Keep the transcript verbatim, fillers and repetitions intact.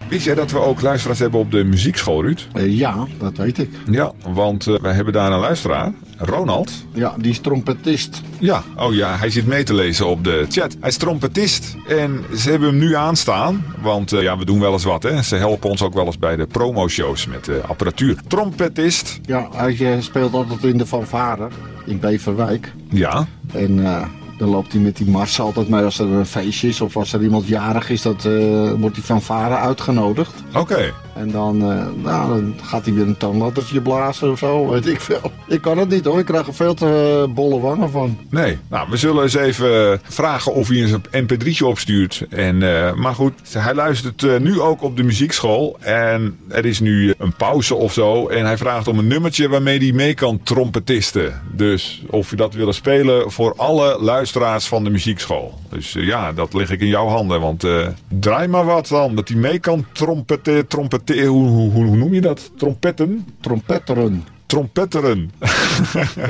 Wist jij dat we ook luisteraars hebben op de muziekschool, Ruud? Uh, ja, dat weet ik. Ja, want uh, wij hebben daar een luisteraar, Ronald. Ja, die is trompetist. Ja, oh ja, hij zit mee te lezen op de chat. Hij is trompetist en ze hebben hem nu aanstaan. Want uh, ja, we doen wel eens wat, hè. Ze helpen ons ook wel eens bij de promoshows met uh, apparatuur. Trompetist. Ja, hij uh, speelt altijd in de fanfare in Beverwijk. Ja. En uh, dan loopt hij met die mars altijd mee als er een feestje is. Of als er iemand jarig is, dat, uh, wordt die fanfare uitgenodigd. Oké. Okay. En dan, uh, nou, dan gaat hij weer een toonladdertje blazen of zo, weet ik veel. Ik kan het niet hoor, ik krijg er veel te uh, bolle wangen van. Nee, nou, we zullen eens even vragen of hij een M P drie'tje opstuurt. En, uh, maar goed, hij luistert uh, nu ook op de muziekschool. En er is nu een pauze of zo. En hij vraagt om een nummertje waarmee hij mee kan trompetisten. Dus of je dat willen spelen voor alle luisteraars van de muziekschool. Dus uh, ja, dat leg ik in jouw handen. Want uh, draai maar wat dan, dat hij mee kan trompeten, trompeten. Hoe, hoe, hoe noem je dat? Trompetten? Trompetteren. Trompetteren.